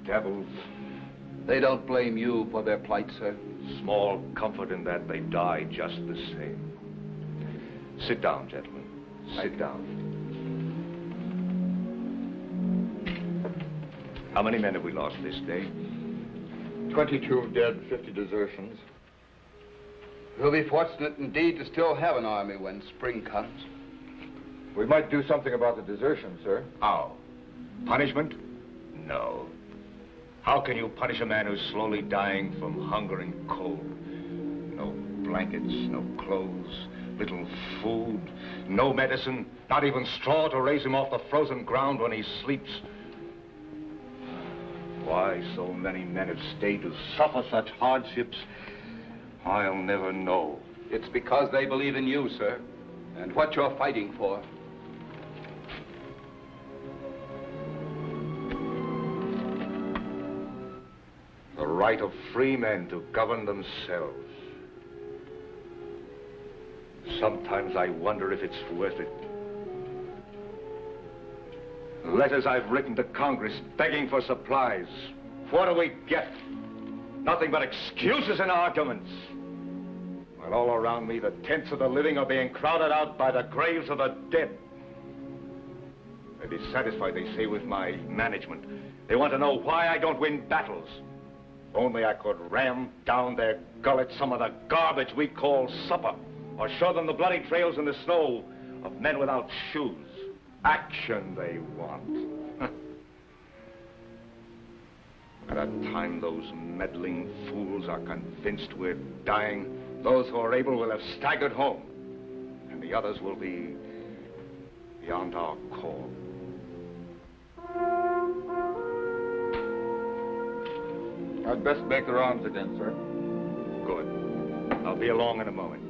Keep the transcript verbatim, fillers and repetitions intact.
devils. They don't blame you for their plight, sir. Small comfort in that they die just the same. Sit down, gentlemen. Sit down. How many men have we lost this day? Twenty-two dead, fifty desertions. We'll be fortunate indeed to still have an army when spring comes. We might do something about the desertion, sir. How? Punishment? No. How can you punish a man who's slowly dying from hunger and cold? No blankets, no clothes, little food, no medicine, not even straw to raise him off the frozen ground when he sleeps. Why so many men have stayed to suffer such hardships, I'll never know. It's because they believe in you, sir, and what you're fighting for. The right of free men to govern themselves. Sometimes I wonder if it's worth it. Letters I've written to Congress begging for supplies. What do we get? Nothing but excuses and arguments. While all around me, the tents of the living are being crowded out by the graves of the dead. They're dissatisfied, they say, with my management. They want to know why I don't win battles. If only I could ram down their gullets some of the garbage we call supper, or show them the bloody trails in the snow of men without shoes. Action they want. By the time those meddling fools are convinced we're dying, those who are able will have staggered home, and the others will be beyond our call. I'd best make the rounds again, sir. Good. I'll be along in a moment.